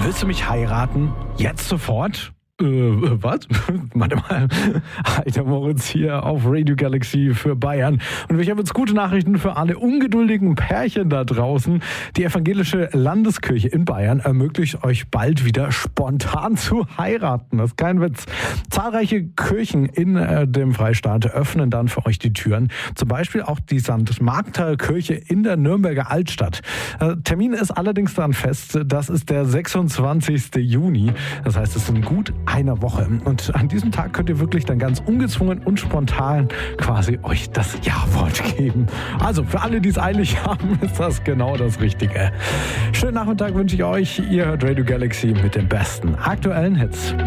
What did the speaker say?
Willst du mich heiraten? Jetzt sofort? Was? Warte mal. Heiter Moritz hier auf Radio Galaxy für Bayern. Und ich habe jetzt gute Nachrichten für alle ungeduldigen Pärchen da draußen. Die evangelische Landeskirche in Bayern ermöglicht euch bald wieder spontan zu heiraten. Das ist kein Witz. Zahlreiche Kirchen in dem Freistaat öffnen dann für euch die Türen. Zum Beispiel auch die St. Markta Kirche in der Nürnberger Altstadt. Termin ist allerdings dann fest. Das ist der 26. Juni. Das heißt, es sind gut einer Woche. Und an diesem Tag könnt ihr wirklich dann ganz ungezwungen und spontan quasi euch das Ja-Wort geben. Also für alle, die es eilig haben, ist das genau das Richtige. Schönen Nachmittag wünsche ich euch. Ihr hört Radio Galaxy mit den besten aktuellen Hits.